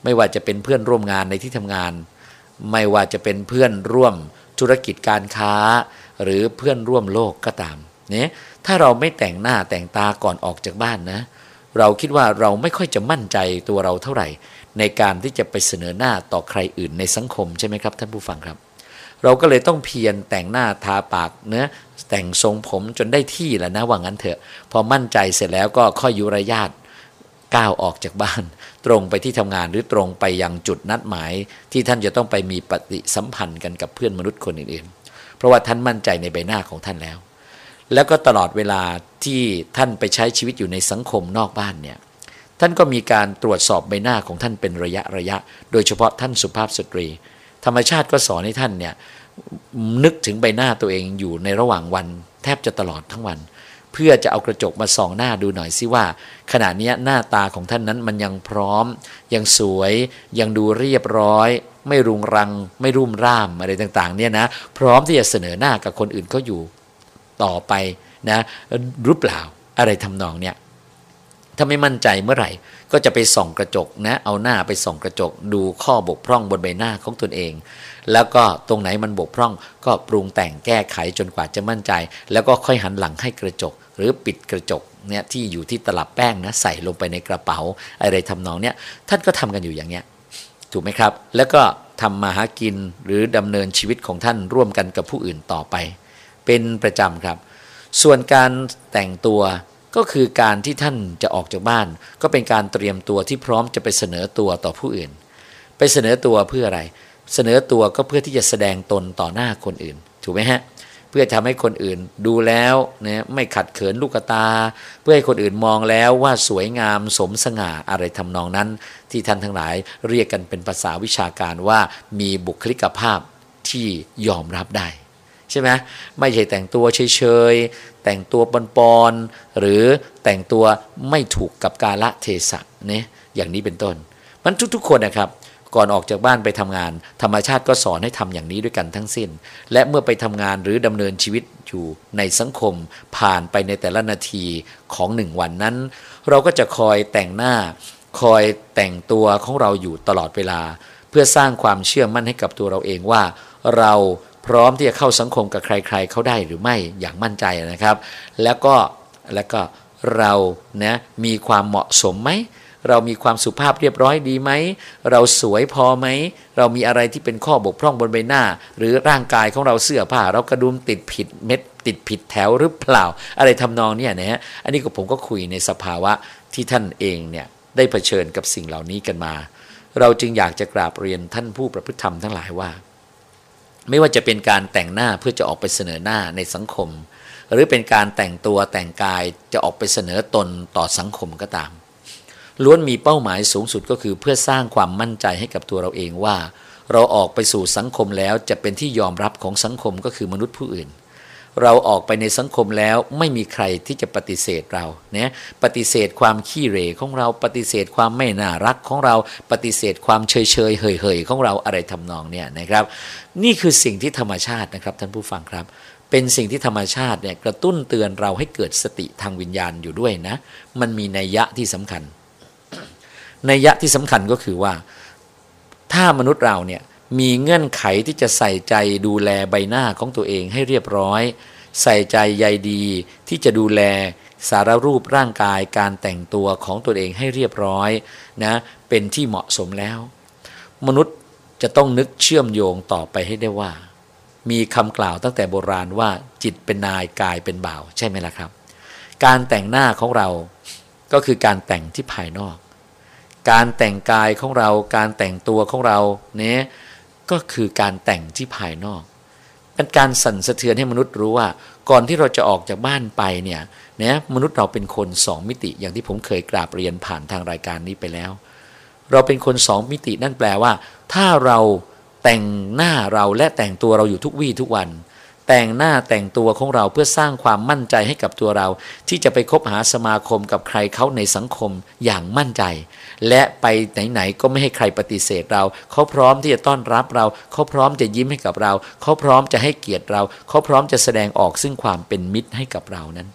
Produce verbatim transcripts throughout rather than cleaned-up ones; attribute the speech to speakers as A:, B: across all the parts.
A: ไม่ว่าจะเป็นเพื่อนร่วมงานในที่ทำงานไม่ว่าจะเป็นเพื่อนร่วมธุรกิจการค้าหรือเพื่อนร่วมโลกก็ตามเนี่ยถ้าเราไม่แต่งหน้าแต่งตาก่อนออกจากบ้านนะเราคิดว่าเราไม่ค่อยจะมั่นใจตัวเราเท่าไหร่ในการที่จะไปเสนอหน้าต่อใครอื่นในสังคมใช่ไหมครับท่านผู้ฟังครับเราก็เลยต้องเพียรแต่งหน้าทาปากเนื้อแต่งทรงผมจนได้ที่แล้วนะว่างั้นเถอะพอมั่นใจเสร็จแล้วก็ค่อยยุรยาตก้าวออกจากบ้านตรงไปที่ทำงานหรือตรงไปยังจุดนัดหมายที่ท่านจะต้องไปมีปฏิสัมพันธ์กันกับเพื่อนมนุษย์คนอื่นๆเพราะว่าท่านมั่นใจในใบหน้าของท่านแล้วแล้วก็ตลอดเวลาที่ท่านไปใช้ชีวิตอยู่ในสังคมนอกบ้านเนี่ยท่านก็มีการตรวจสอบใบหน้าของท่านเป็นระยะระยะโดยเฉพาะท่านสุภาพสตรีธรรมชาติก็สอนให้ท่านเนี่ยนึกถึงใบหน้าตัวเองอยู่ในระหว่างวันแทบจะตลอดทั้งวันเพื่อจะเอากระจกมาส่องหน้าดูหน่อยสิว่าขณะนี้หน้าตาของท่านนั้นมันยังพร้อมยังสวยยังดูเรียบร้อยไม่รุงรังไม่รุ่มร่ามอะไรต่างๆเนี่ยนะพร้อมที่จะเสนอหน้ากับคนอื่นเขาอยู่ต่อไปนะหรือเปล่าอะไรทำนองเนี้ยถ้าไม่มั่นใจเมื่อไหร่ก็จะไปส่องกระจกนะเอาหน้าไปส่องกระจกดูข้อบกพร่องบนใบหน้าของตนเองแล้วก็ตรงไหนมันบกพร่องก็ปรุงแต่งแก้ไขจนกว่าจะมั่นใจแล้วก็ค่อยหันหลังให้กระจกหรือปิดกระจกเนี่ยที่อยู่ที่ตลับแป้งนะใส่ลงไปในกระเป๋าอะไรทำนองเนี้ยท่านก็ทำกันอยู่อย่างเนี้ยถูกไหมครับแล้วก็ทำมาหากินหรือดำเนินชีวิตของท่านร่วมกันกับผู้อื่นต่อไปเป็นประจำครับส่วนการแต่งตัวก็คือการที่ท่านจะออกจากบ้านก็เป็นการเตรียมตัวที่พร้อมจะไปเสนอตัวต่อผู้อื่นไปเสนอตัวเพื่ออะไรเสนอตัวก็เพื่อที่จะแสดงตนต่อหน้าคนอื่นถูกไหมฮะเพื่อทำให้คนอื่นดูแล้วนะไม่ขัดเขินลูกตาเพื่อให้คนอื่นมองแล้วว่าสวยงามสมสง่าอะไรทำนองนั้นที่ท่านทั้งหลายเรียกกันเป็นภาษาวิชาการว่ามีบุคลิกภาพที่ยอมรับได้ใช่ไหมไม่ใช่แต่งตัวเฉยๆแต่งตัวปอนๆหรือแต่งตัวไม่ถูกกับกาลเทศะเนี่ยอย่างนี้เป็นต้นมันทุกๆคนนะครับก่อนออกจากบ้านไปทำงานธรรมชาติก็สอนให้ทำอย่างนี้ด้วยกันทั้งสิ้นและเมื่อไปทำงานหรือดำเนินชีวิตอยู่ในสังคมผ่านไปในแต่ละนาทีของหนึ่งวันนั้นเราก็จะคอยแต่งหน้าคอยแต่งตัวของเราอยู่ตลอดเวลาเพื่อสร้างความเชื่อมั่นให้กับตัวเราเองว่าเราพร้อมที่จะเข้าสังคมกับใครๆเขาได้หรือไม่อย่างมั่นใจนะครับแล้วก็แล้วก็เรานะมีความเหมาะสมไหมเรามีความสุภาพเรียบร้อยดีไหมเราสวยพอไหมเรามีอะไรที่เป็นข้อบกพร่องบนใบหน้าหรือร่างกายของเราเสื้อผ้าเรากระดุมติดผิดเม็ดติดผิดแถวหรือเปล่าอะไรทำนองเนี่ยนะฮะอันนี้ก็ผมก็คุยในสภาวะที่ท่านเองเนี่ยได้เผชิญกับสิ่งเหล่านี้กันมาเราจึงอยากจะกราบเรียนท่านผู้ประพฤติธรรมทั้งหลายว่าไม่ว่าจะเป็นการแต่งหน้าเพื่อจะออกไปเสนอหน้าในสังคมหรือเป็นการแต่งตัวแต่งกายจะออกไปเสนอตนต่อสังคมก็ตามล้วนมีเป้าหมายสูงสุดก็คือเพื่อสร้างความมั่นใจให้กับตัวเราเองว่าเราออกไปสู่สังคมแล้วจะเป็นที่ยอมรับของสังคมก็คือมนุษย์ผู้อื่นเราออกไปในสังคมแล้วไม่มีใครที่จะปฏิเสธเราเนี่ยปฏิเสธความขี้เหร่ของเราปฏิเสธความไม่น่ารักของเราปฏิเสธความเฉยเฉยเห่ยเห่ยของเราอะไรทำนองเนี่ยนะครับนี่คือสิ่งที่ธรรมชาตินะครับท่านผู้ฟังครับเป็นสิ่งที่ธรรมชาติเนี่ยกระตุ้นเตือนเราให้เกิดสติทางวิญญาณอยู่ด้วยนะมันมีนัยยะที่สำคัญนัยยะที่สำคัญก็คือว่าถ้ามนุษย์เราเนี่ยมีเงื่อนไขที่จะใส่ใจดูแลใบหน้าของตัวเองให้เรียบร้อยใส่ใจใยดีที่จะดูแลสารรูปร่างกายการแต่งตัวของตัวเองให้เรียบร้อยนะเป็นที่เหมาะสมแล้วมนุษย์จะต้องนึกเชื่อมโยงต่อไปให้ได้ว่ามีคำกล่าวตั้งแต่โบราณว่าจิตเป็นนายกายเป็นบ่าวใช่ไหมล่ะครับการแต่งหน้าของเราก็คือการแต่งที่ภายนอกการแต่งกายของเราการแต่งตัวของเราเนี่ยก็คือการแต่งที่ภายนอกเป็นการสั่นสะเทือนให้มนุษย์รู้ว่าก่อนที่เราจะออกจากบ้านไปเนี่ยนะมนุษย์เราเป็นคนสองมิติอย่างที่ผมเคยกราบเรียนผ่านทางรายการนี้ไปแล้วเราเป็นคนสองมิตินั่นแปลว่าถ้าเราแต่งหน้าเราและแต่งตัวเราอยู่ทุกวี่ทุกวันแต่งหน้าแต่งตัวของเราเพื่อสร้างความมั่นใจให้กับตัวเราที่จะไปคบหาสมาคมกับใครเขาในสังคมอย่างมั่นใจและไปไหนๆก็ไม่ให้ใครปฏิเสธเราเขาพร้อมที่จะต้อนรับเราเขาพร้อมจะยิ้มให้กับเราเขาพร้อมจะให้เกียรติเราเขาพร้อมจะแสดงออกซึ่งความเป็นมิตรให้กับเรานั้น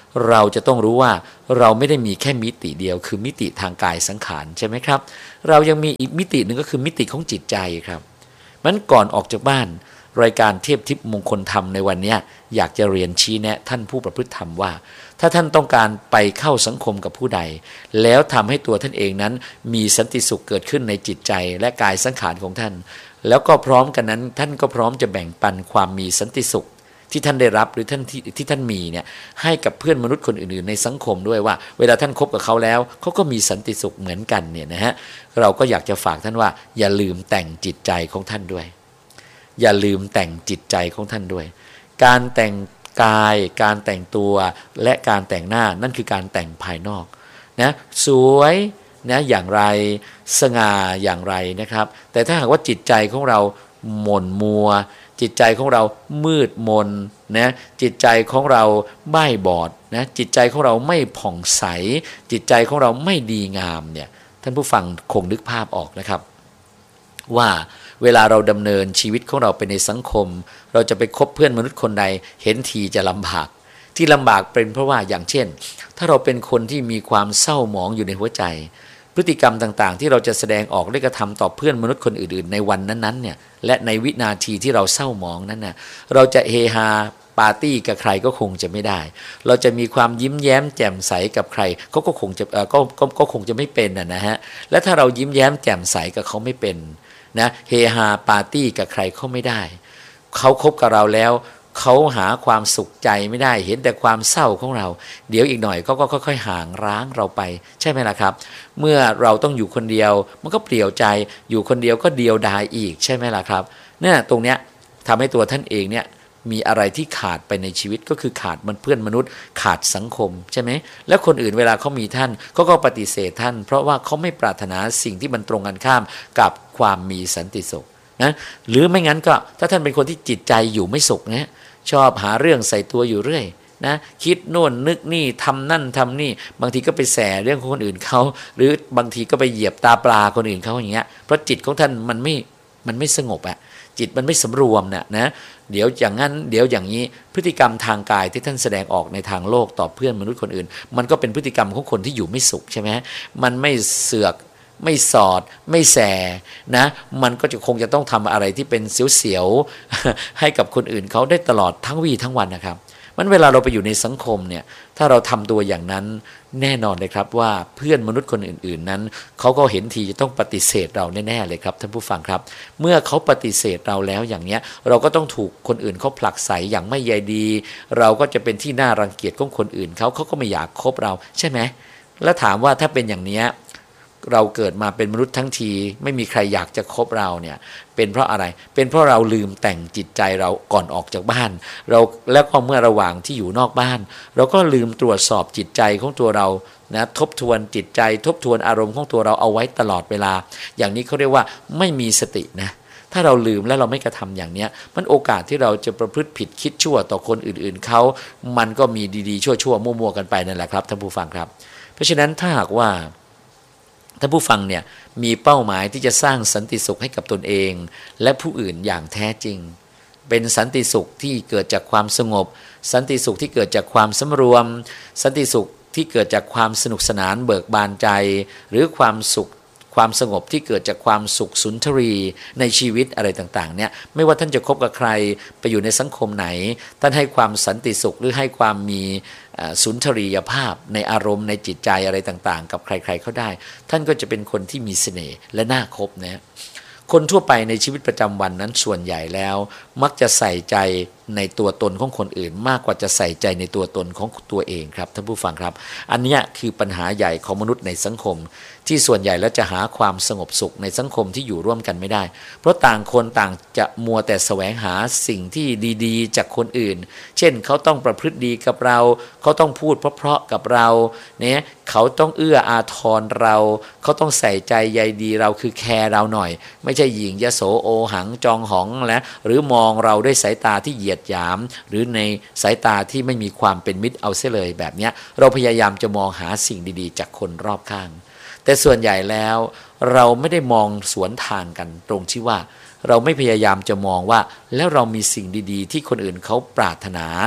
A: เราจะต้องรู้ว่าเราไม่ได้มีแค่มิติเดียวคือมิติทางกายสังขารใช่ไหมครับเรายังมีอีกมิติหนึ่งก็คือมิติของจิตใจครับมันก่อนออกจากบ้านรายการเทพทิพย์มงคลธรรมในวันนี้อยากจะเรียนชี้แนะท่านผู้ประพฤติธรรมว่าถ้าท่านต้องการไปเข้าสังคมกับผู้ใดแล้วทำให้ตัวท่านเองนั้นมีสันติสุขเกิดขึ้นในจิตใจและกายสังขารของท่านแล้วก็พร้อมกันนั้นท่านก็พร้อมจะแบ่งปันความมีสันติสุขที่ท่านได้รับหรือท่านที่ที่ท่านมีเนี่ยให้กับเพื่อนมนุษย์คนอื่นๆในสังคมด้วยว่าเวลาท่านคบกับเขาแล้วเขาก็มีสันติสุขเหมือนกันเนี่ยนะฮะเราก็อยากจะฝากท่านว่าอย่าลืมแต่งจิตใจของท่านด้วยอย่าลืมแต่งจิตใจของท่านด้วยการแต่งกายการแต่งตัวและการแต่งหน้านั่นคือการแต่งภายนอกนะสวยนะอย่างไรสง่าอย่างไรนะครับแต่ถ้าหากว่าจิตใจของเราหม่นมัวจิตใจของเรามืดมนนะจิตใจของเราใบ้บอดนะจิตใจของเราไม่ผ่องใสจิตใจของเราไม่ดีงามเนี่ยท่านผู้ฟังคงนึกภาพออกนะครับว่าเวลาเราดำเนินชีวิตของเราไปในสังคมเราจะไปคบเพื่อนมนุษย์คนใดเห็นทีจะลำบากที่ลำบากเป็นเพราะว่าอย่างเช่นถ้าเราเป็นคนที่มีความเศร้าหมองอยู่ในหัวใจพฤติกรรมต่างๆที่เราจะแสดงออกและกระทำต่อเพื่อนมนุษย์คนอื่นๆในวันนั้นๆเนี่ยและในวินาทีที่เราเศร้าหมองนั้นน่ะเราจะเฮฮาปาร์ตี้กับใครก็คงจะไม่ได้เราจะมีความยิ้มแย้มแจ่มใสกับใครเขาก็คงจะเอ่อก็ก็ก็คงจะไม่เป็นน่ะนะฮะและถ้าเรายิ้มแย้มแจ่มใสกับเขาไม่เป็นนะเฮฮาปาร์ตี้กับใครเขาไม่ได้เขาคบกับเราแล้วเขาหาความสุขใจไม่ได้เห็นแต่ความเศร้าของเราเดี๋ยวอีกหน่อยเขาก็ค่อยๆห่างร้างเราไปใช่ไหมล่ะครับเมื่อเราต้องอยู่คนเดียวมันก็เปลี่ยวใจอยู่คนเดียวก็เดียวดายอีกใช่ไหมล่ะครับเนี่ยตรงเนี้ยทำให้ตัวท่านเองเนี่ยมีอะไรที่ขาดไปในชีวิตก็คือขาดมันเพื่อนมนุษย์ขาดสังคมใช่ไหมแล้วคนอื่นเวลาเขามีท่านเขาก็ปฏิเสธท่านเพราะว่าเขาไม่ปรารถนาสิ่งที่มันตรงกันข้ามกับความมีสันติสุขนะหรือไม่งั้นก็ถ้าท่านเป็นคนที่จิตใจอยู่ไม่สุขนะชอบหาเรื่องใส่ตัวอยู่เรื่อยนะคิดโน่นนึกนี่ทำนั่นทำนี่บางทีก็ไปแสเรื่องของคนอื่นเขาหรือบางทีก็ไปเหยียบตาปลาคนอื่นเขาอย่างเงี้ยเพราะจิตของท่านมันไม่มันไม่สงบอะจิตมันไม่สำรวมน่ะนะเดี๋ยวอย่างนั้นเดี๋ยวอย่างนี้พฤติกรรมทางกายที่ท่านแสดงออกในทางโลกต่อเพื่อนมนุษย์คนอื่นมันก็เป็นพฤติกรรมของคนที่อยู่ไม่สุขใช่ไหมมันไม่เสือกไม่สอดไม่แสนะมันก็จะคงจะต้องทำอะไรที่เป็นเสียวๆให้กับคนอื่นเขาได้ตลอดทั้งวี่ทั้งวันนะครับมันเวลาเราไปอยู่ในสังคมเนี่ยถ้าเราทำตัวอย่างนั้นแน่นอนเลยครับว่าเพื่อนมนุษย์คนอื่นๆนั้นเขาก็เห็นทีจะต้องปฏิเสธเราแน่ๆเลยครับท่านผู้ฟังครับเมื่อเขาปฏิเสธเราแล้วอย่างเนี้ยเราก็ต้องถูกคนอื่นเขาผลักไสอย่างไม่ใยดีเราก็จะเป็นที่น่ารังเกียจของคนอื่นเขาเขาก็ไม่อยากคบเราใช่ไหมแล้วถามว่าถ้าเป็นอย่างเนี้ยเราเกิดมาเป็นมนุษย์ทั้งทีไม่มีใครอยากจะคบเราเนี่ยเป็นเพราะอะไรเป็นเพราะเราลืมแต่งจิตใจเราก่อนออกจากบ้านเราแล้วก็เมื่อระหว่างที่อยู่นอกบ้านเราก็ลืมตรวจสอบจิตใจของตัวเรานะทบทวนจิตใจทบทวนอารมณ์ของตัวเราเอาไว้ตลอดเวลาอย่างนี้เขาเรียกว่าไม่มีสตินะถ้าเราลืมแล้วเราไม่กระทำอย่างเนี้ยมันโอกาสที่เราจะประพฤติผิดคิดชั่วต่อคนอื่นๆเขามันก็มีดีๆชั่วๆมั่วๆกันไปนั่นแหละครับท่านผู้ฟังครับเพราะฉะนั้นถ้าหากว่าท่านผู้ฟังเนี่ยมีเป้าหมายที่จะสร้างสันติสุขให้กับตนเองและผู้อื่นอย่างแท้จริงเป็นสันติสุขที่เกิดจากความสงบสันติสุขที่เกิดจากความสำรวมสันติสุขที่เกิดจากความสนุกสนานเบิกบานใจหรือความสุขความสงบที่เกิดจากความสุขสุนทรีในชีวิตอะไรต่างๆเนี่ยไม่ว่าท่านจะคบกับใครไปอยู่ในสังคมไหนท่านให้ความสันติสุขหรือให้ความมีสุนทรียภาพในอารมณ์ในจิตใจอะไรต่างๆกับใครๆเขาได้ท่านก็จะเป็นคนที่มีเสน่ห์และน่าคบนะคนทั่วไปในชีวิตประจำวันนั้นส่วนใหญ่แล้วมักจะใส่ใจในตัวตนของคนอื่นมากกว่าจะใส่ใจในตัวตนของตัวเองครับท่านผู้ฟังครับอันนี้คือปัญหาใหญ่ของมนุษย์ในสังคมที่ส่วนใหญ่แล้วจะหาความสงบสุขในสังคมที่อยู่ร่วมกันไม่ได้เพราะต่างคนต่างจะมัวแต่แสวงหาสิ่งที่ดีๆจากคนอื่นเช่นเขาต้องประพฤติดีกับเราเขาต้องพูดเพราะๆกับเราเนี่ยเขาต้องเอื้ออาทรเราเขาต้องใส่ใจใยดีเราคือแคร์เราหน่อยไม่ใช่หยิ่งยโสโอหังจองหองและหรือมองเราด้วยสายตาที่เหยียดหยามหรือในสายตาที่ไม่มีความเป็นมิตรเอาเสียเลยแบบนี้เราพยายามจะมองหาสิ่งดีๆจากคนรอบข้างแต่ส่วนใหญ่แล้วเราไม่ได้มองสวนทางกันตรงที่ว่าเราไม่พยายามจะมองว่าแล้วเรามีสิ่งดีๆที่คนอื่นเขาปรารถนา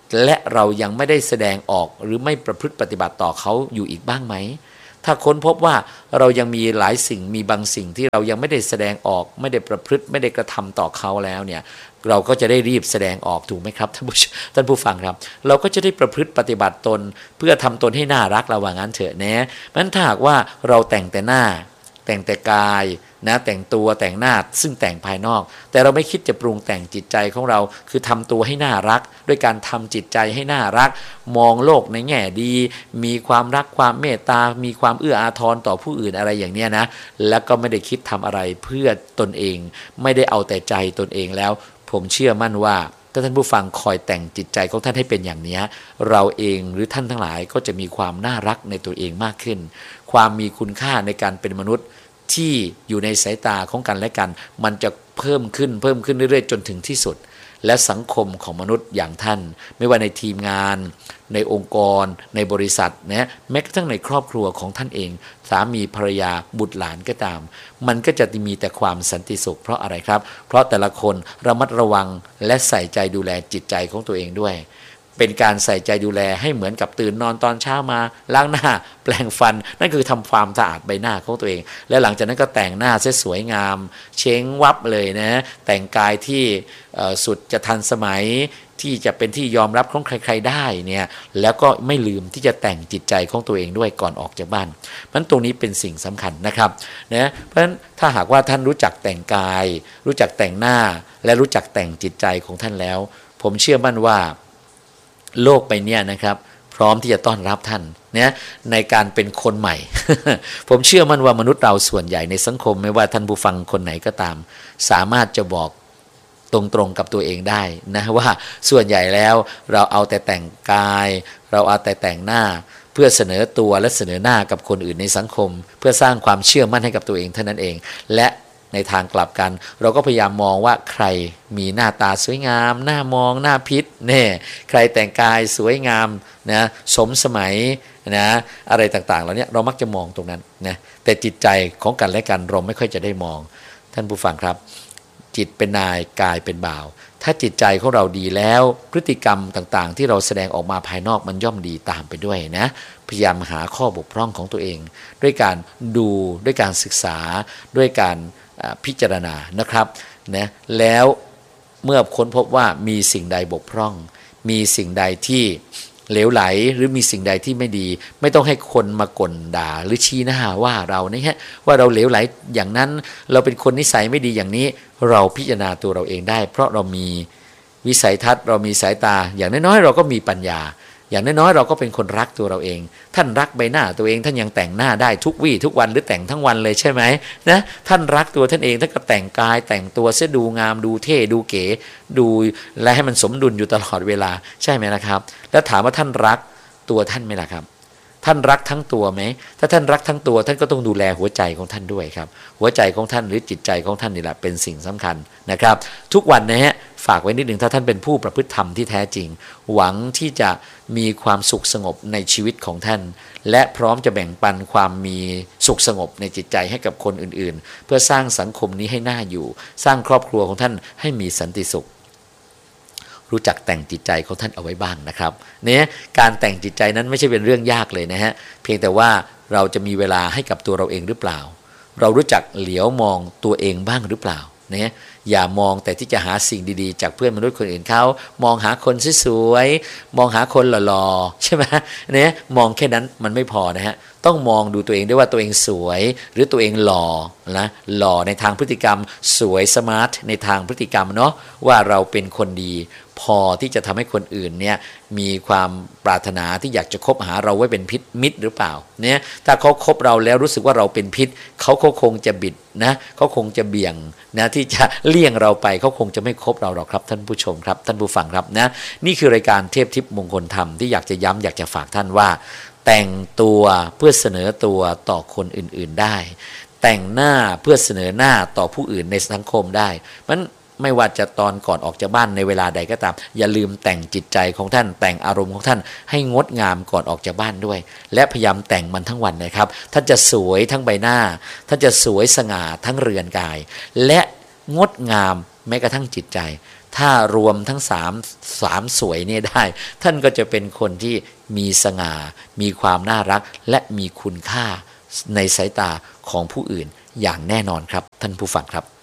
A: และเรายังไม่ได้แสดงออกหรือไม่ประพฤติปฏิบัติต่อเขาอยู่อีกบ้างไหมถ้าค้นพบว่าเรายังมีหลายสิ่งมีบางสิ่งที่เรายังไม่ได้แสดงออกไม่ได้ประพฤติไม่ได้กระทำต่อเขาแล้วเนี่ยเราก็จะได้รีบแสดงออกถูกไหมครับท่านผู้ท่านผู้ฟังครับเราก็จะได้ประพฤติปฏิบัติตนเพื่อทำตนให้น่ารักระหว่างนั้นเถอะนะมันถ้าหากว่าเราแต่งแต่หน้าแต่งแต่กายนะแต่งตัวแต่งหน้าซึ่งแต่งภายนอกแต่เราไม่คิดจะปรุงแต่งจิตใจของเราคือทำตัวให้น่ารักด้วยการทำจิตใจให้น่ารักมองโลกในแง่ดีมีความรักความเมตตามีความเอื้ออาทรต่อผู้อื่นอะไรอย่างเนี้ยนะแล้วก็ไม่ได้คิดทำอะไรเพื่อตนเองไม่ได้เอาแต่ใจตนเองแล้วผมเชื่อมั่นว่าถ้าท่านผู้ฟังคอยแต่งจิตใจของท่านให้เป็นอย่างนี้เราเองหรือท่านทั้งหลายก็จะมีความน่ารักในตัวเองมากขึ้นความมีคุณค่าในการเป็นมนุษย์ที่อยู่ในสายตาของกันและกันมันจะเพิ่มขึ้นเพิ่มขึ้นเรื่อยๆจนถึงที่สุดและสังคมของมนุษย์อย่างท่านไม่ว่าในทีมงานในองค์กรในบริษัทนะแม้กระทั่งในครอบครัวของท่านเองสามีภรรยาบุตรหลานก็ตามมันก็จะมีแต่ความสันติสุขเพราะอะไรครับเพราะแต่ละคนระมัดระวังและใส่ใจดูแลจิตใจของตัวเองด้วยเป็นการใส่ใจดูแลให้เหมือนกับตื่นนอนตอนเช้ามาล้างหน้าแปรงฟันนั่นคือทำความสะอาดใบหน้าของตัวเองและหลังจากนั้นก็แต่งหน้าสวยงามเช้งวับเลยนะแต่งกายที่สุดจะทันสมัยที่จะเป็นที่ยอมรับของใครๆได้เนี่ยแล้วก็ไม่ลืมที่จะแต่งจิตใจของตัวเองด้วยก่อนออกจากบ้านมันตรงนี้เป็นสิ่งสำคัญนะครับนะเพราะฉะนั้นถ้าหากว่าท่านรู้จักแต่งกายรู้จักแต่งหน้าและรู้จักแต่งจิตใจของท่านแล้วผมเชื่อมั่นว่าโลกไปเนี่ยนะครับพร้อมที่จะต้อนรับท่านเนี่ยในการเป็นคนใหม่ ผมเชื่อมั่นว่ามนุษย์เราส่วนใหญ่ในสังคมไม่ว่าท่านผู้ฟังคนไหนก็ตามสามารถจะบอกตรงๆกับตัวเองได้นะว่าส่วนใหญ่แล้วเราเอาแต่แต่งกายเราเอาแต่แต่งหน้าเพื่อเสนอตัวและเสนอหน้ากับคนอื่นในสังคมเพื่อสร้างความเชื่อมั่นให้กับตัวเองเท่านั้นเองและในทางกลับกันเราก็พยายามมองว่าใครมีหน้าตาสวยงามหน้ามองหน้าพิษเนี่ยใครแต่งกายสวยงามนะสมสมัยนะอะไรต่างๆเหล่านี้เรามักจะมองตรงนั้นนะแต่จิตใจของกันและกันเราไม่ค่อยจะได้มองท่านผู้ฟังครับจิตเป็นนายกายเป็นบ่าวถ้าจิตใจของเราดีแล้วพฤติกรรมต่างๆที่เราแสดงออกมาภายนอกมันย่อมดีตามไปด้วยนะพยายามหาข้อบกพร่องของตัวเองด้วยการดูด้วยการศึกษาด้วยการพิจารณานะครับนะแล้วเมื่อค้นพบว่ามีสิ่งใดบกพร่องมีสิ่งใดที่เหลวไหลหรือมีสิ่งใดที่ไม่ดีไม่ต้องให้คนมากลด่าหรือชี้หน้าว่าเราเนี่ยฮะว่าเราเหลวไหลอย่างนั้นเราเป็นคนนิสัยไม่ดีอย่างนี้เราพิจารณาตัวเราเองได้เพราะเรามีวิสัยทัศน์เรามีสายตาอย่างน้อยๆเราก็มีปัญญาอย่างน้อยๆเราก็เป็นคนรักตัวเราเองท่านรักใบหน้าตัวเองท่านยังแต่งหน้าได้ทุกวี่ทุกวันหรือแต่งทั้งวันเลยใช่ไหมนะท่านรักตัวท่านเองท่านก็แต่งกายแต่งตัวเสียดูงามดูเท่ดูเก๋ดูและให้มันสมดุลอยู่ตลอดเวลาใช่ไหมนะครับแล้วถามว่าท่านรักตัวท่านไหมล่ะครับท่านรักทั้งตัวไหมถ้าท่านรักทั้งตัวท่านก็ต้องดูแลหัวใจของท่านด้วยครับหัวใจของท่านหรือจิตใจของท่านนี่แหละเป็นสิ่งสำคัญนะครับทุกวันนะฮะฝากไว้นิดหนึ่งถ้าท่านเป็นผู้ประพฤติธรรมที่แท้จริงหวังที่จะมีความสุขสงบในชีวิตของท่านและพร้อมจะแบ่งปันความมีสุขสงบในจิตใจให้กับคนอื่นๆเพื่อสร้างสังคมนี้ให้น่าอยู่สร้างครอบครัวของท่านให้มีสันติสุขรู้จักแต่งจิตใจของท่านเอาไว้บ้างนะครับเนี่ยการแต่งจิตใจนั้นไม่ใช่เป็นเรื่องยากเลยนะฮะเพียงแต่ว่าเราจะมีเวลาให้กับตัวเราเองหรือเปล่าเรารู้จักเหลียวมองตัวเองบ้างหรือเปล่าเนี่ยอย่ามองแต่ที่จะหาสิ่งดีๆจากเพื่อนมนุษย์คนอื่นเขามองหาคนสวยๆมองหาคนหล่อๆใช่ไหมเนี่ยมองแค่นั้นมันไม่พอนะฮะต้องมองดูตัวเองด้วยว่าตัวเองสวยหรือตัวเองหล่อนะหล่อในทางพฤติกรรมสวยสมาร์ทในทางพฤติกรรมเนาะว่าเราเป็นคนดีพอที่จะทำให้คนอื่นเนี่ยมีความปรารถนาที่อยากจะคบหาเราไว้เป็นพิษมิตรหรือเปล่าเนี่ยถ้าเขาคบเราแล้วรู้สึกว่าเราเป็นพิษเขาเขาคงจะบิดนะเขาคงจะเบี่ยงนะที่จะเลี่ยงเราไปเขาคงจะไม่คบเราหรอกครับท่านผู้ชมครับท่านผู้ฟังครับนะนี่คือรายการเทพทิพย์มงคลธรรมที่อยากจะย้ำอยากจะฝากท่านว่าแต่งตัวเพื่อเสนอตัวต่อคนอื่นๆได้แต่งหน้าเพื่อเสนอหน้าต่อผู้อื่นในสังคมได้มันไม่ว่าจะตอนก่อนออกจากบ้านในเวลาใดก็ตามอย่าลืมแต่งจิตใจของท่านแต่งอารมณ์ของท่านให้งดงามก่อนออกจากบ้านด้วยและพยายามแต่งมันทั้งวันนะครับท่านจะสวยทั้งใบหน้าท่านจะสวยสง่าทั้งเรือนกายและงดงามแม้กระทั่งจิตใจถ้ารวมทั้งสามสามสวยเนี่ยได้ท่านก็จะเป็นคนที่มีสง่ามีความน่ารักและมีคุณค่าในสายตาของผู้อื่นอย่างแน่นอนครับท่านผู้ฟังครับ